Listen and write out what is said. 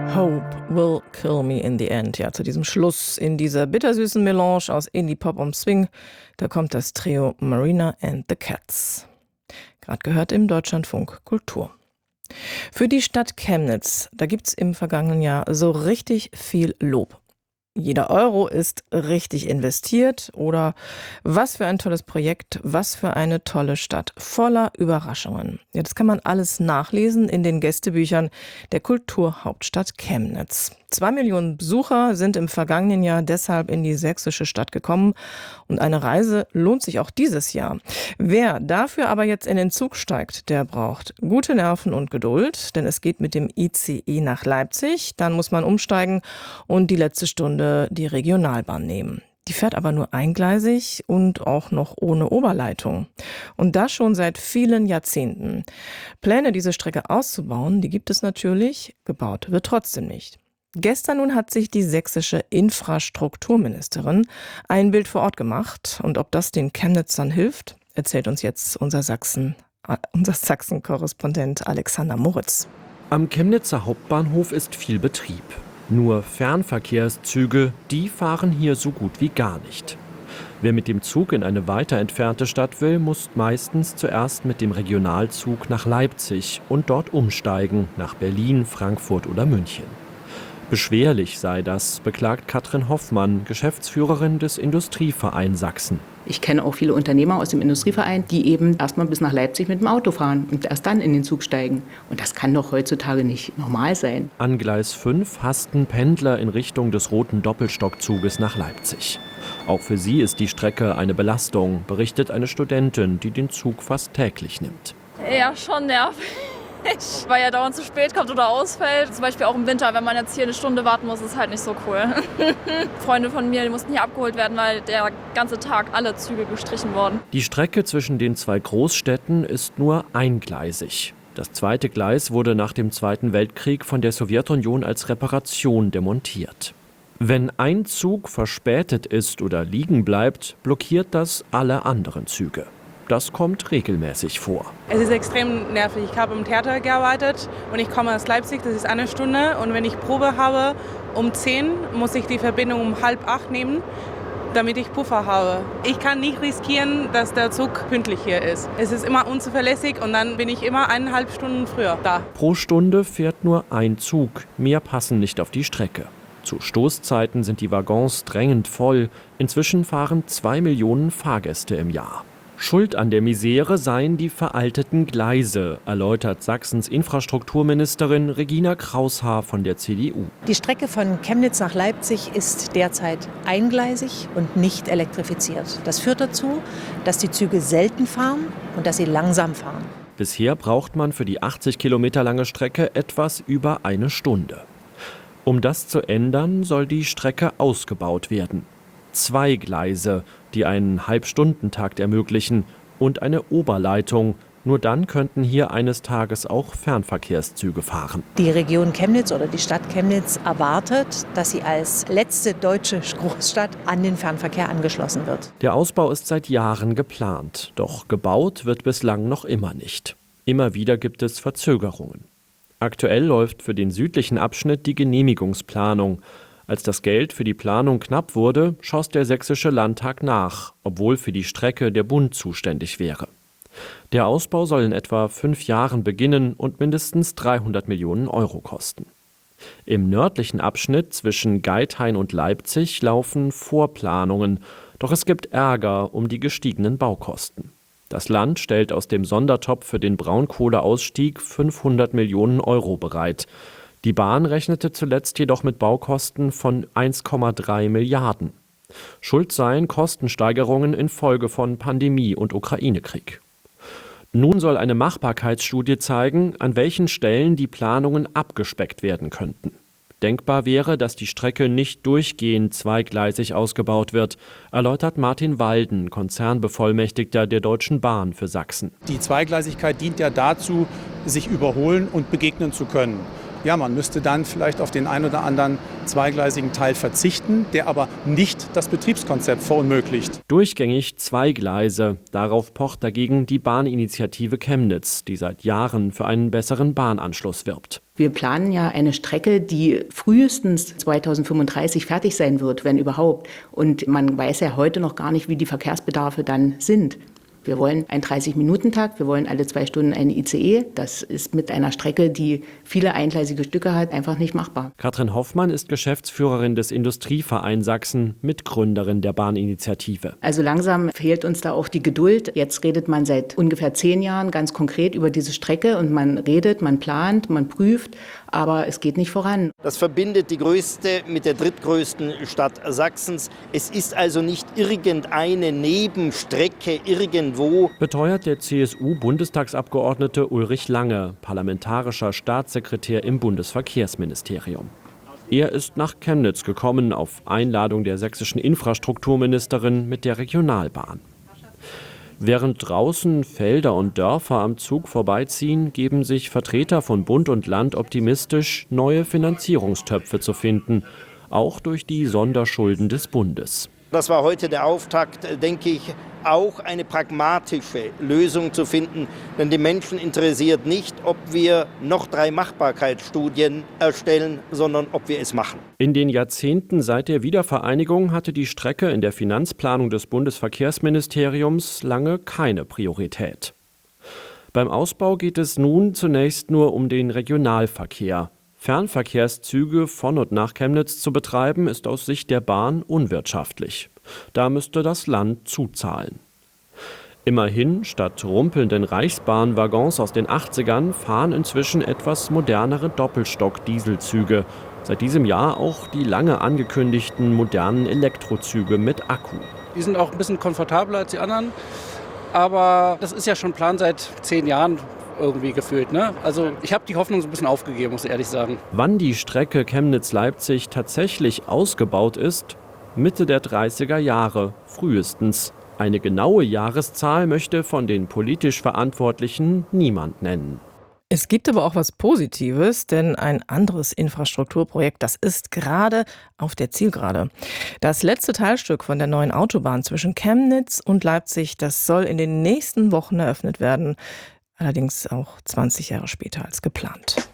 Hope will kill me in the end. Ja, zu diesem Schluss in dieser bittersüßen Melange aus Indie, Pop und Swing, da kommt das Trio Marina and the Cats. Gerade gehört im Deutschlandfunk Kultur. Für die Stadt Chemnitz, da gibt's im vergangenen Jahr so richtig viel Lob. Jeder Euro ist richtig investiert oder was für ein tolles Projekt, was für eine tolle Stadt, voller Überraschungen. Ja, das kann man alles nachlesen in den Gästebüchern der Kulturhauptstadt Chemnitz. 2 Millionen Besucher sind im vergangenen Jahr deshalb in die sächsische Stadt gekommen und eine Reise lohnt sich auch dieses Jahr. Wer dafür aber jetzt in den Zug steigt, der braucht gute Nerven und Geduld, denn es geht mit dem ICE nach Leipzig, dann muss man umsteigen und die letzte Stunde die Regionalbahn nehmen. Die fährt aber nur eingleisig und auch noch ohne Oberleitung. Und das schon seit vielen Jahrzehnten. Pläne, diese Strecke auszubauen, die gibt es natürlich, gebaut wird trotzdem nicht. Gestern nun hat sich die sächsische Infrastrukturministerin ein Bild vor Ort gemacht. Und ob das den Chemnitzern hilft, erzählt uns jetzt unser Sachsen-Korrespondent Alexander Moritz. Am Chemnitzer Hauptbahnhof ist viel Betrieb. Nur Fernverkehrszüge, die fahren hier so gut wie gar nicht. Wer mit dem Zug in eine weiter entfernte Stadt will, muss meistens zuerst mit dem Regionalzug nach Leipzig und dort umsteigen nach Berlin, Frankfurt oder München. Beschwerlich sei das, beklagt Katrin Hoffmann, Geschäftsführerin des Industrievereins Sachsen. Ich kenne auch viele Unternehmer aus dem Industrieverein, die eben erstmal bis nach Leipzig mit dem Auto fahren und erst dann in den Zug steigen. Und das kann doch heutzutage nicht normal sein. An Gleis 5 hasten Pendler in Richtung des roten Doppelstockzuges nach Leipzig. Auch für sie ist die Strecke eine Belastung, berichtet eine Studentin, die den Zug fast täglich nimmt. Ja, schon nervig. Weil er dauernd zu spät kommt oder ausfällt. Zum Beispiel auch im Winter, wenn man jetzt hier eine Stunde warten muss, ist halt nicht so cool. Freunde von mir, die mussten hier abgeholt werden, weil der ganze Tag alle Züge gestrichen wurden. Die Strecke zwischen den zwei Großstädten ist nur eingleisig. Das zweite Gleis wurde nach dem Zweiten Weltkrieg von der Sowjetunion als Reparation demontiert. Wenn ein Zug verspätet ist oder liegen bleibt, blockiert das alle anderen Züge. Das kommt regelmäßig vor. Es ist extrem nervig. Ich habe im Theater gearbeitet und ich komme aus Leipzig, das ist 1 Stunde. Und wenn ich Probe habe, um 10 muss ich die Verbindung um 7:30 nehmen, damit ich Puffer habe. Ich kann nicht riskieren, dass der Zug pünktlich hier ist. Es ist immer unzuverlässig und dann bin ich immer 1,5 Stunden früher da. Pro Stunde fährt nur ein Zug. Mehr passen nicht auf die Strecke. Zu Stoßzeiten sind die Waggons drängend voll. Inzwischen fahren 2 Millionen Fahrgäste im Jahr. Schuld an der Misere seien die veralteten Gleise, erläutert Sachsens Infrastrukturministerin Regina Kraushaar von der CDU. Die Strecke von Chemnitz nach Leipzig ist derzeit eingleisig und nicht elektrifiziert. Das führt dazu, dass die Züge selten fahren und dass sie langsam fahren. Bisher braucht man für die 80 Kilometer lange Strecke etwas über 1 Stunde. Um das zu ändern, soll die Strecke ausgebaut werden. 2 Gleise, die einen Halbstundentakt ermöglichen und eine Oberleitung. Nur dann könnten hier eines Tages auch Fernverkehrszüge fahren. Die Region Chemnitz oder die Stadt Chemnitz erwartet, dass sie als letzte deutsche Großstadt an den Fernverkehr angeschlossen wird. Der Ausbau ist seit Jahren geplant, doch gebaut wird bislang noch immer nicht. Immer wieder gibt es Verzögerungen. Aktuell läuft für den südlichen Abschnitt die Genehmigungsplanung. Als das Geld für die Planung knapp wurde, schoss der sächsische Landtag nach, obwohl für die Strecke der Bund zuständig wäre. Der Ausbau soll in etwa 5 Jahren beginnen und mindestens 300 Millionen Euro kosten. Im nördlichen Abschnitt zwischen Geithain und Leipzig laufen Vorplanungen, doch es gibt Ärger um die gestiegenen Baukosten. Das Land stellt aus dem Sondertopf für den Braunkohleausstieg 500 Millionen Euro bereit. Die Bahn rechnete zuletzt jedoch mit Baukosten von 1,3 Milliarden. Schuld seien Kostensteigerungen infolge von Pandemie und Ukraine-Krieg. Nun soll eine Machbarkeitsstudie zeigen, an welchen Stellen die Planungen abgespeckt werden könnten. Denkbar wäre, dass die Strecke nicht durchgehend zweigleisig ausgebaut wird, erläutert Martin Walden, Konzernbevollmächtigter der Deutschen Bahn für Sachsen. Die Zweigleisigkeit dient ja dazu, sich überholen und begegnen zu können. Ja, man müsste dann vielleicht auf den ein oder anderen zweigleisigen Teil verzichten, der aber nicht das Betriebskonzept verunmöglicht. Durchgängig 2 Gleise. Darauf pocht dagegen die Bahninitiative Chemnitz, die seit Jahren für einen besseren Bahnanschluss wirbt. Wir planen ja eine Strecke, die frühestens 2035 fertig sein wird, wenn überhaupt. Und man weiß ja heute noch gar nicht, wie die Verkehrsbedarfe dann sind. Wir wollen einen 30-Minuten-Takt, wir wollen alle 2 Stunden eine ICE. Das ist mit einer Strecke, die viele eingleisige Stücke hat, einfach nicht machbar. Katrin Hoffmann ist Geschäftsführerin des Industrievereins Sachsen, Mitgründerin der Bahninitiative. Also langsam fehlt uns da auch die Geduld. Jetzt redet man seit ungefähr 10 Jahren ganz konkret über diese Strecke und man redet, man plant, man prüft, aber es geht nicht voran. Das verbindet die größte mit der drittgrößten Stadt Sachsens. Es ist also nicht irgendeine Nebenstrecke irgendwo. Beteuert der CSU-Bundestagsabgeordnete Ulrich Lange, parlamentarischer Staatssekretär im Bundesverkehrsministerium. Er ist nach Chemnitz gekommen auf Einladung der sächsischen Infrastrukturministerin mit der Regionalbahn. Während draußen Felder und Dörfer am Zug vorbeiziehen, geben sich Vertreter von Bund und Land optimistisch, neue Finanzierungstöpfe zu finden, auch durch die Sonderschulden des Bundes. Das war heute der Auftakt, denke ich, auch eine pragmatische Lösung zu finden. Denn die Menschen interessiert nicht, ob wir noch 3 Machbarkeitsstudien erstellen, sondern ob wir es machen. In den Jahrzehnten seit der Wiedervereinigung hatte die Strecke in der Finanzplanung des Bundesverkehrsministeriums lange keine Priorität. Beim Ausbau geht es nun zunächst nur um den Regionalverkehr. Fernverkehrszüge von und nach Chemnitz zu betreiben, ist aus Sicht der Bahn unwirtschaftlich. Da müsste das Land zuzahlen. Immerhin, statt rumpelnden Reichsbahnwaggons aus den 80ern fahren inzwischen etwas modernere Doppelstock-Dieselzüge. Seit diesem Jahr auch die lange angekündigten modernen Elektrozüge mit Akku. Die sind auch ein bisschen komfortabler als die anderen, aber das ist ja schon Plan seit 10 Jahren. Irgendwie gefühlt, ne? Also ich habe die Hoffnung so ein bisschen aufgegeben, muss ich ehrlich sagen. Wann die Strecke Chemnitz-Leipzig tatsächlich ausgebaut ist? Mitte der 30er Jahre, frühestens. Eine genaue Jahreszahl möchte von den politisch Verantwortlichen niemand nennen. Es gibt aber auch was Positives, denn ein anderes Infrastrukturprojekt, das ist gerade auf der Zielgerade. Das letzte Teilstück von der neuen Autobahn zwischen Chemnitz und Leipzig, das soll in den nächsten Wochen eröffnet werden. Allerdings auch 20 Jahre später als geplant.